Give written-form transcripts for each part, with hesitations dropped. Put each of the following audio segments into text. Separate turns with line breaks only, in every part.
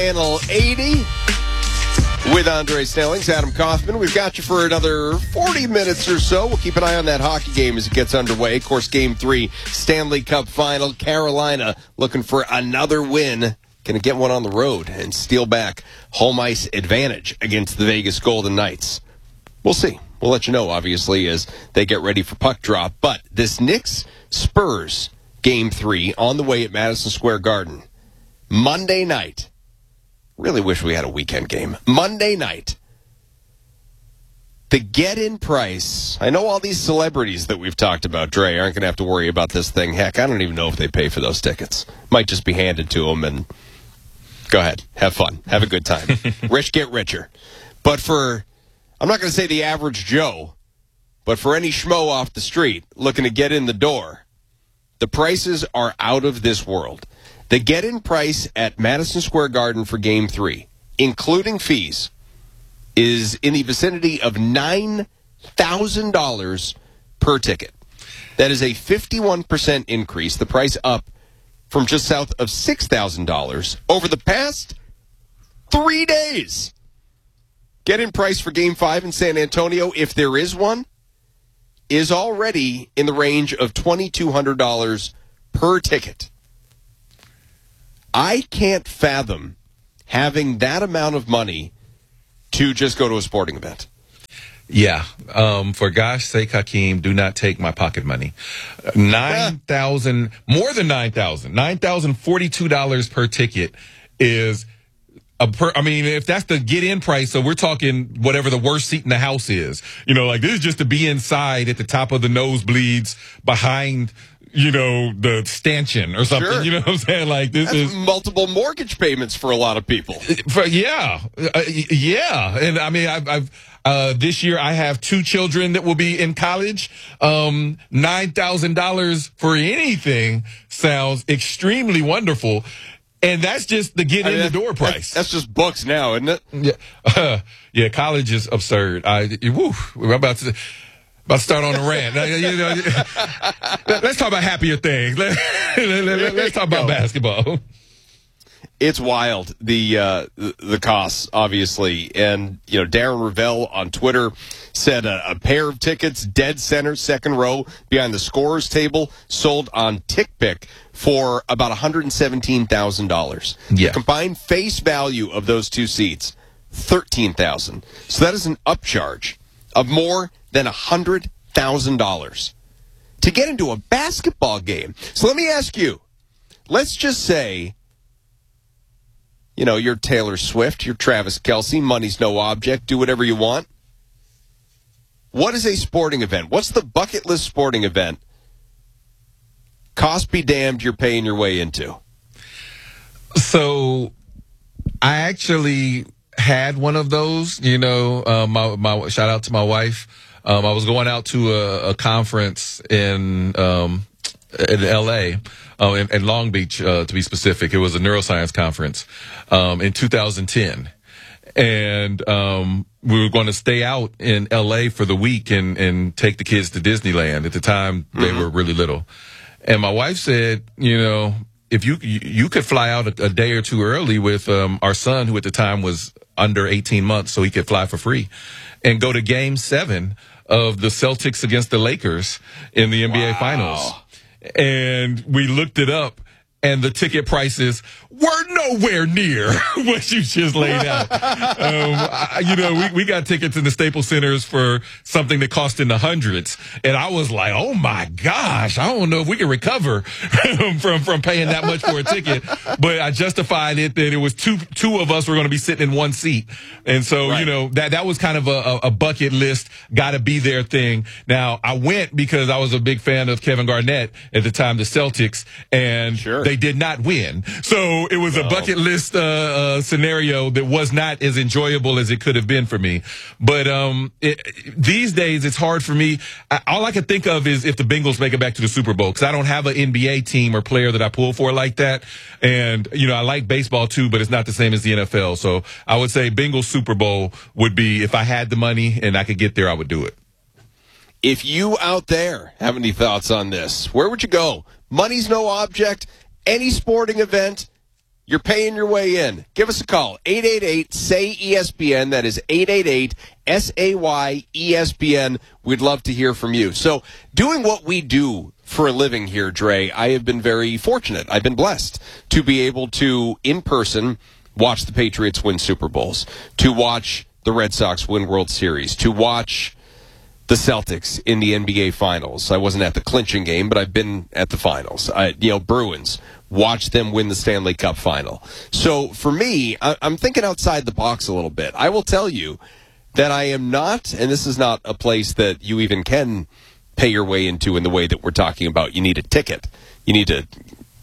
Channel 80 with Andre Snellings, Adam Kaufman. We've got you for another 40 minutes or so. We'll keep an eye on that hockey game as it gets underway. Of course, Game 3, Stanley Cup Final. Carolina looking for another win. Going to get one on the road and steal back home ice advantage against the Vegas Golden Knights. We'll see. We'll let you know, obviously, as they get ready for puck drop. But this Knicks-Spurs Game 3 on the way at Madison Square Garden. Monday night. Really wish we had a weekend game. Monday night. The get-in price. I know all these celebrities that we've talked about, Dre, aren't going to have to worry about this thing. Heck, I don't even know if they pay for those tickets. Might just be handed to them and go ahead. Have fun. Have a good time. Rich get richer. But for, I'm not going to say the average Joe, but for any schmo off the street looking to get in the door, the prices are out of this world. The get-in price at Madison Square Garden for Game 3, including fees, is in the vicinity of $9,000 per ticket. That is a 51% increase, the price up from just south of $6,000 over the past 3 days. Get-in price for Game 5 in San Antonio, if there is one, is already in the range of $2,200 per ticket. I can't fathom having that amount of money to just go to a sporting event.
Yeah. For gosh sake, Hakeem, do not take my pocket money. $9,000, more than $9,000. $9,042 per ticket is if that's the get-in price, so we're talking whatever the worst seat in the house is. Like this is just to be inside at the top of the nosebleeds behind the stanchion or something.
Sure.
You know what I'm saying? Like this
That's
is
multiple mortgage payments for a lot of people.
Yeah. And I mean, I've this year I have 2 children that will be in college. $9,000 for anything sounds extremely wonderful. And that's just the get in the door price.
That's just books now, isn't it?
Yeah. Yeah. College is absurd. We're about to start on a rant. Let's talk about happier things. Let's talk about basketball.
It's wild, the costs, obviously. And, Darren Ravel on Twitter said a pair of tickets, dead center, second row, behind the scorer's table, sold on TickPick for about $117,000.
Yeah.
The combined face value of those two seats, $13,000. So that is an upcharge of more than $100,000 to get into a basketball game. So let me ask you, let's just say, you're Taylor Swift, you're Travis Kelce, money's no object, do whatever you want. What is a sporting event? What's the bucket list sporting event? Cost be damned, you're paying your way into.
So I actually had one of those, my shout out to my wife. I was going out to a conference in L.A., in Long Beach, to be specific. It was a neuroscience conference in 2010. And we were going to stay out in L.A. for the week and take the kids to Disneyland. At the time, they were really little. And my wife said, if you could fly out a day or two early with our son, who at the time was under 18 months, so he could fly for free, and go to Game 7 of the Celtics against the Lakers in the NBA Finals. And we looked it up, and the ticket prices were nowhere near what you just laid out. We got tickets in the Staples Centers for something that cost in the hundreds. And I was like, oh my gosh, I don't know if we can recover from paying that much for a ticket. But I justified it that it was two of us were going to be sitting in one seat. And so, right. That was kind of a bucket list, gotta be there thing. Now, I went because I was a big fan of Kevin Garnett at the time, the Celtics, and they did not win. So it was a bucket list scenario that was not as enjoyable as it could have been for me. But these days, it's hard for me. All I can think of is if the Bengals make it back to the Super Bowl, because I don't have an NBA team or player that I pull for like that. And, I like baseball too, but it's not the same as the NFL. So I would say Bengals Super Bowl would be, if I had the money and I could get there, I would do it.
If you out there have any thoughts on this, where would you go? Money's no object. Any sporting event, You're paying your way in. Give us a call. 888-SAY-ESPN. That is 888-SAY-ESPN. We'd love to hear from you. So doing what we do for a living here, Dre, I have been very fortunate. I've been blessed to be able to, in person, watch the Patriots win Super Bowls, to watch the Red Sox win World Series, to watch the Celtics in the NBA Finals. I wasn't at the clinching game, but I've been at the finals. Bruins, watch them win the Stanley Cup final. So for me, I'm thinking outside the box a little bit. I will tell you that I am not, and this is not a place that you even can pay your way into in the way that we're talking about. You need a ticket. You need to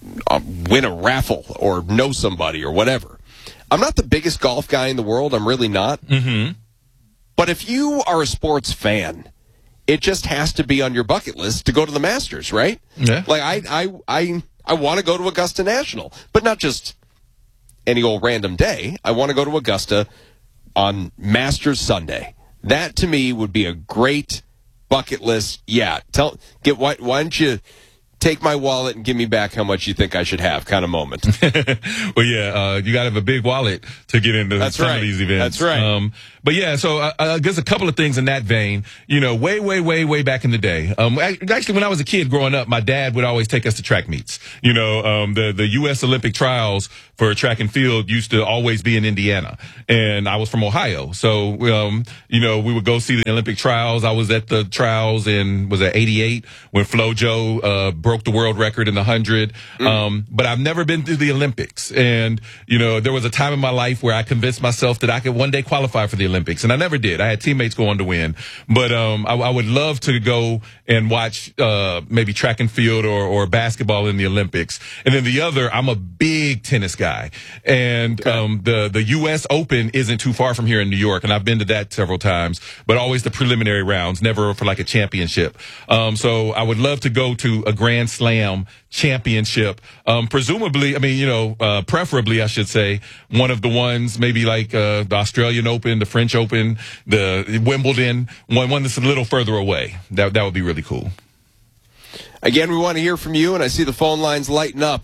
win a raffle or know somebody or whatever. I'm not the biggest golf guy in the world. I'm really not.
Mm-hmm.
But if you are a sports fan, it just has to be on your bucket list to go to the Masters, right?
Yeah.
Like I want to go to Augusta National, but not just any old random day. I want to go to Augusta on Masters Sunday. That to me would be a great bucket list. Yeah. Why don't you take my wallet and give me back how much you think I should have kind of moment.
Well, yeah, you got to have a big wallet to get into some of these events.
That's right.
But yeah, so I guess a couple of things in that vein. You know, way back in the day. Actually, when I was a kid growing up, my dad would always take us to track meets. You know, the U.S. Olympic trials for track and field used to always be in Indiana, and I was from Ohio. So, you know, we would go see the Olympic trials. I was at the trials was it 88 when FloJo broke the world record in the 100. But I've never been to the Olympics, and you know, there was a time in my life where I convinced myself that I could one day qualify for the Olympics, and I never did. I had teammates go on to win, but I would love to go and watch maybe track and field or basketball in the Olympics. And then the other, I'm a big tennis guy, and the U.S. Open isn't too far from here in New York, and I've been to that several times, but always the preliminary rounds, never for like a championship. So I would love to go to a Grand Slam championship, presumably, I mean, you know, preferably, I should say, one of the ones maybe like the Australian Open, the French Open, the Wimbledon, one that's a little further away. That would be really cool.
Again, we want to hear from you, and I see the phone lines lighting up.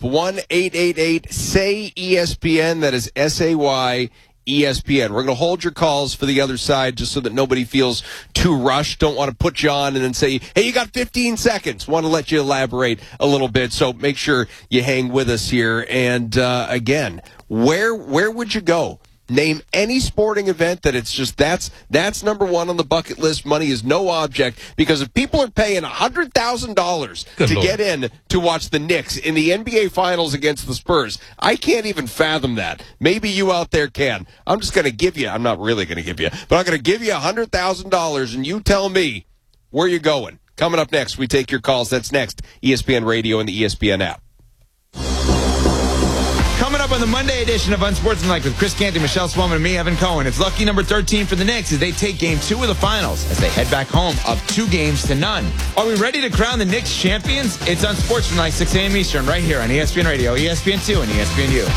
1-888-SAY-ESPN. That is SAY ESPN. We're going to hold your calls for the other side just so that nobody feels too rushed. Don't want to put you on and then say, hey, you got 15 seconds. Want to let you elaborate a little bit, so make sure you hang with us here. And again, where would you go? Name any sporting event that it's just that's number one on the bucket list. Money is no object, because if people are paying $100,000 to get in to watch the Knicks in the NBA Finals against the Spurs, I can't even fathom that. Maybe you out there can. I'm just going to give you. I'm not really going to give you, but I'm going to give you $100,000, and you tell me where you're going. Coming up next, we take your calls. That's next. ESPN Radio and the ESPN app.
Coming up on the Monday edition of Unsportsmanlike with Chris Canty, Michelle Swellman, and me, Evan Cohen. It's lucky number 13 for the Knicks as they take Game 2 of the Finals as they head back home up 2-0. Are we ready to crown the Knicks champions? It's Unsportsmanlike, 6 a.m. Eastern, right here on ESPN Radio, ESPN2, and ESPNU.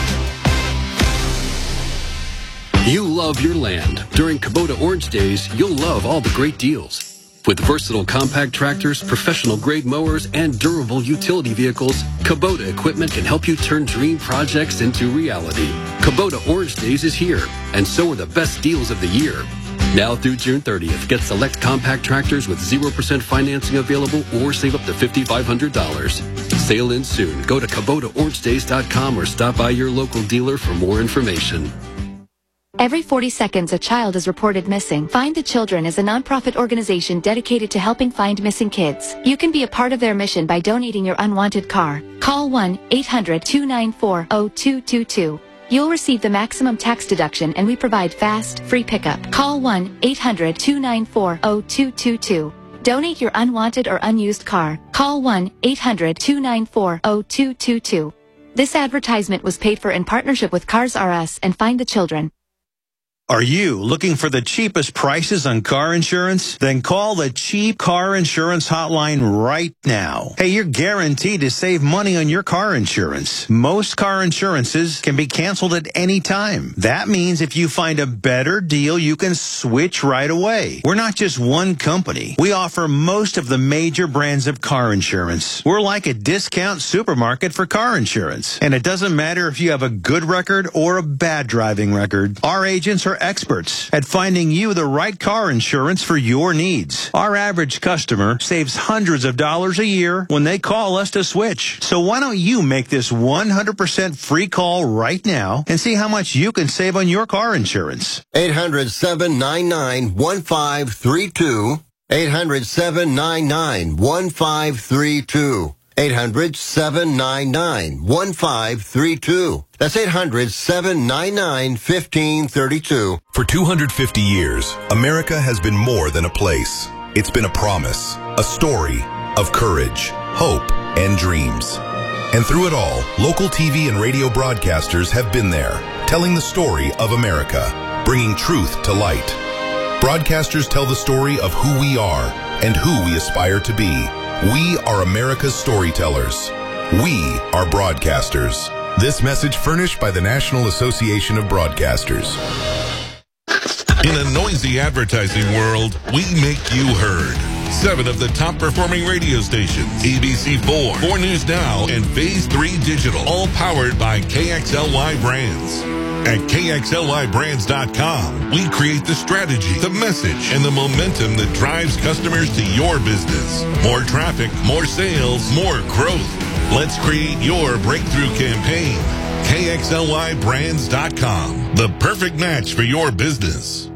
You love your land. During Kubota Orange Days, you'll love all the great deals. With versatile compact tractors, professional-grade mowers, and durable utility vehicles, Kubota equipment can help you turn dream projects into reality. Kubota Orange Days is here, and so are the best deals of the year. Now through June 30th, get select compact tractors with 0% financing available or save up to $5,500. Sale ends soon. Go to KubotaOrangeDays.com or stop by your local dealer for more information.
Every 40 seconds, a child is reported missing. Find the Children is a nonprofit organization dedicated to helping find missing kids. You can be a part of their mission by donating your unwanted car. Call 1-800-294-0222. You'll receive the maximum tax deduction, and we provide fast, free pickup. Call 1-800-294-0222. Donate your unwanted or unused car. Call 1-800-294-0222. This advertisement was paid for in partnership with Cars R Us and Find the Children.
Are you looking for the cheapest prices on car insurance? Then call the Cheap Car Insurance Hotline right now. Hey, you're guaranteed to save money on your car insurance. Most car insurances can be canceled at any time. That means if you find a better deal, you can switch right away. We're not just one company. We offer most of the major brands of car insurance. We're like a discount supermarket for car insurance. And it doesn't matter if you have a good record or a bad driving record. Our agents are experts at finding you the right car insurance for your needs. Our average customer saves hundreds of dollars a year when they call us to switch. So why don't you make this 100% free call right now and see how much you can save on your car insurance?
800-799-1532. 800-799-1532. 800-799-1532. That's 800-799-1532.
For 250 years, America has been more than a place. It's been a promise, a story of courage, hope, and dreams. And through it all, local TV and radio broadcasters have been there, telling the story of America, bringing truth to light. Broadcasters tell the story of who we are and who we aspire to be. We are America's storytellers. We are broadcasters. This message furnished by the National Association of Broadcasters.
In a noisy advertising world, we make you heard. 7 of the top performing radio stations, ABC4, 4 News Now, and Phase 3 Digital, all powered by KXLY Brands. At KXLYBrands.com, we create the strategy, the message, and the momentum that drives customers to your business. More traffic, more sales, more growth. Let's create your breakthrough campaign. KXLYBrands.com, the perfect match for your business.